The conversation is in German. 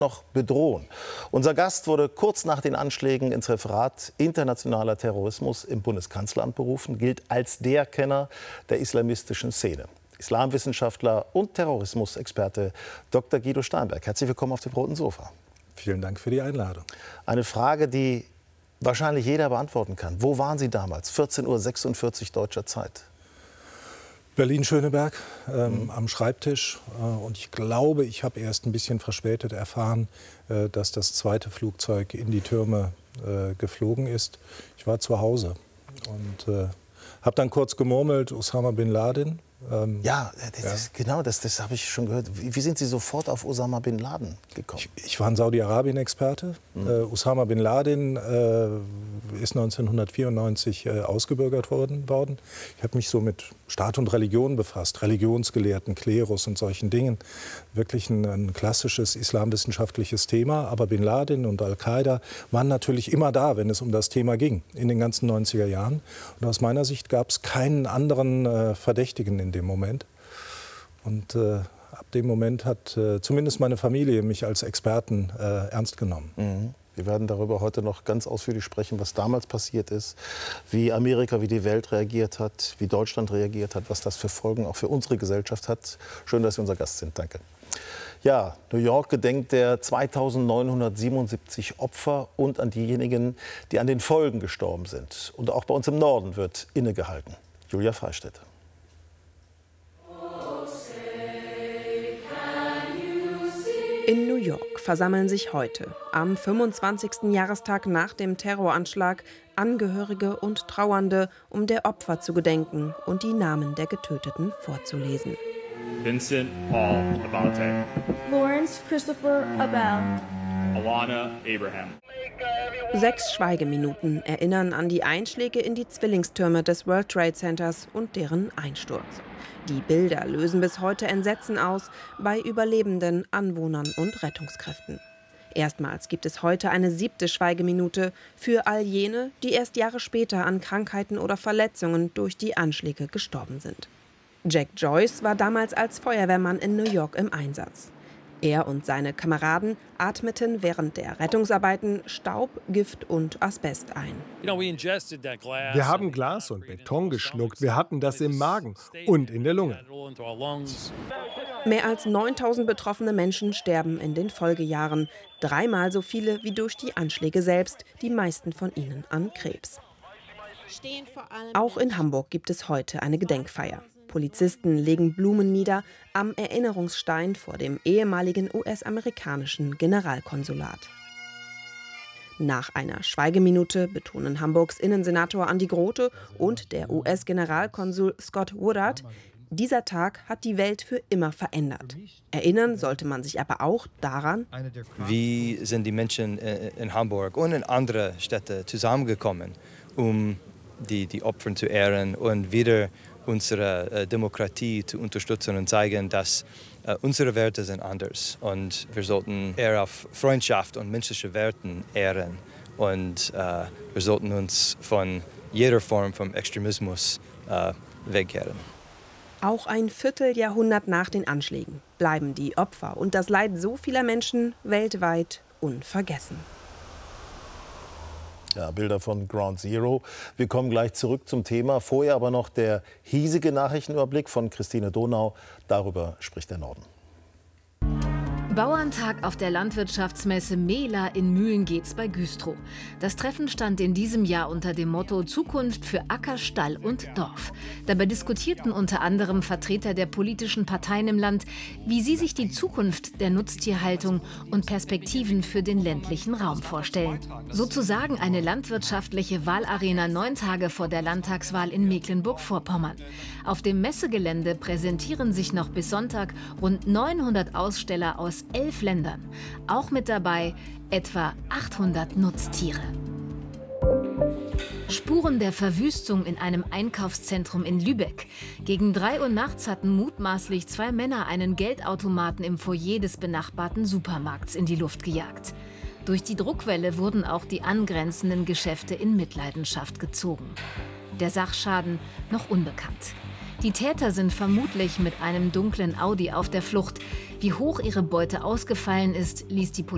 noch bedrohen. Unser Gast wurde kurz nach den Anschlägen ins Referat Internationaler Terrorismus im Bundeskanzleramt berufen, gilt als der Kenner der islamistischen Szene. Islamwissenschaftler und Terrorismusexperte Dr. Guido Steinberg. Herzlich willkommen auf dem roten Sofa. Vielen Dank für die Einladung. Eine Frage, die wahrscheinlich jeder beantworten kann. Wo waren Sie damals? 14:46 Uhr deutscher Zeit. Berlin-Schöneberg am Schreibtisch. Und ich glaube, ich habe erst ein bisschen verspätet erfahren, dass das zweite Flugzeug in die Türme geflogen ist. Ich war zu Hause und habe dann kurz gemurmelt, Osama Bin Laden. Genau, das habe ich schon gehört. Wie sind Sie sofort auf Osama Bin Laden gekommen? Ich war ein Saudi-Arabien-Experte. Osama Bin Laden ist 1994 ausgebürgert worden. Ich habe mich so mit Staat und Religion befasst, Religionsgelehrten, Klerus und solchen Dingen. Wirklich ein klassisches islamwissenschaftliches Thema. Aber Bin Laden und Al-Qaida waren natürlich immer da, wenn es um das Thema ging, in den ganzen 90er Jahren. Und aus meiner Sicht gab es keinen anderen Verdächtigen in dem Moment. Und ab dem Moment hat zumindest meine Familie mich als Experten ernst genommen. Mhm. Wir werden darüber heute noch ganz ausführlich sprechen, was damals passiert ist, wie Amerika, wie die Welt reagiert hat, wie Deutschland reagiert hat, was das für Folgen auch für unsere Gesellschaft hat. Schön, dass Sie unser Gast sind. Danke. Ja, New York gedenkt der 2977 Opfer und an diejenigen, die an den Folgen gestorben sind. Und auch bei uns im Norden wird innegehalten. Julia Freistedt. In New York versammeln sich heute, am 25. Jahrestag nach dem Terroranschlag, Angehörige und Trauernde, um der Opfer zu gedenken und die Namen der Getöteten vorzulesen. Vincent Paul Abate. Lawrence Christopher Abel. Alana Abraham. 6 Schweigeminuten erinnern an die Einschläge in die Zwillingstürme des World Trade Centers und deren Einsturz. Die Bilder lösen bis heute Entsetzen aus bei Überlebenden, Anwohnern und Rettungskräften. Erstmals gibt es heute eine 7. Schweigeminute für all jene, die erst Jahre später an Krankheiten oder Verletzungen durch die Anschläge gestorben sind. Jack Joyce war damals als Feuerwehrmann in New York im Einsatz. Er und seine Kameraden atmeten während der Rettungsarbeiten Staub, Gift und Asbest ein. Wir haben Glas und Beton geschluckt. Wir hatten das im Magen und in der Lunge. Mehr als 9000 betroffene Menschen sterben in den Folgejahren. 3-mal so viele wie durch die Anschläge selbst, die meisten von ihnen an Krebs. Auch in Hamburg gibt es heute eine Gedenkfeier. Polizisten legen Blumen nieder am Erinnerungsstein vor dem ehemaligen US-amerikanischen Generalkonsulat. Nach einer Schweigeminute betonen Hamburgs Innensenator Andi Grote und der US-Generalkonsul Scott Woodard, dieser Tag hat die Welt für immer verändert. Erinnern sollte man sich aber auch daran, wie sind die Menschen in Hamburg und in andere Städte zusammengekommen, um die Opfer zu ehren und wieder unsere Demokratie zu unterstützen und zeigen, dass unsere Werte sind anders und wir sollten eher auf Freundschaft und menschliche Werten ehren und wir sollten uns von jeder Form von Extremismus wegkehren. Auch ein Vierteljahrhundert nach den Anschlägen bleiben die Opfer und das Leid so vieler Menschen weltweit unvergessen. Ja, Bilder von Ground Zero. Wir kommen gleich zurück zum Thema. Vorher aber noch der hiesige Nachrichtenüberblick von Christine Donau. Darüber spricht der Norden. Bauerntag auf der Landwirtschaftsmesse Mehla in Mühlengeetz bei Güstrow. Das Treffen stand in diesem Jahr unter dem Motto Zukunft für Acker, Stall und Dorf. Dabei diskutierten unter anderem Vertreter der politischen Parteien im Land, wie sie sich die Zukunft der Nutztierhaltung und Perspektiven für den ländlichen Raum vorstellen. Sozusagen eine landwirtschaftliche Wahlarena 9 Tage vor der Landtagswahl in Mecklenburg-Vorpommern. Auf dem Messegelände präsentieren sich noch bis Sonntag rund 900 Aussteller aus 11 Ländern. Auch mit dabei etwa 800 Nutztiere. Spuren der Verwüstung in einem Einkaufszentrum in Lübeck. Gegen 3 Uhr nachts hatten mutmaßlich 2 Männer einen Geldautomaten im Foyer des benachbarten Supermarkts in die Luft gejagt. Durch die Druckwelle wurden auch die angrenzenden Geschäfte in Mitleidenschaft gezogen. Der Sachschaden noch unbekannt. Die Täter sind vermutlich mit einem dunklen Audi auf der Flucht. Wie hoch ihre Beute ausgefallen ist, ließ die Polizei